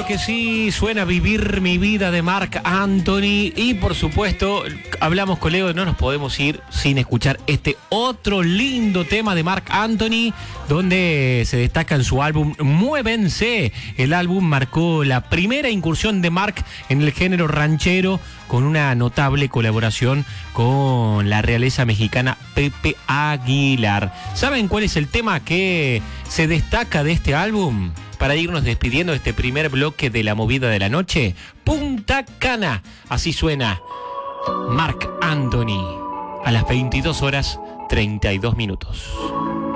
que sí, suena Vivir mi vida de Marc Anthony. Y por supuesto, hablamos con Leo, no nos podemos ir sin escuchar este otro lindo tema de Marc Anthony, donde se destaca en su álbum Muévense. El álbum marcó la primera incursión de Marc en el género ranchero, con una notable colaboración con la realeza mexicana Pepe Aguilar. ¿Saben cuál es el tema que se destaca de este álbum? Para irnos despidiendo de este primer bloque de la movida de la noche, Punta Cana. Así suena Marc Anthony a las 22 horas 32 minutos.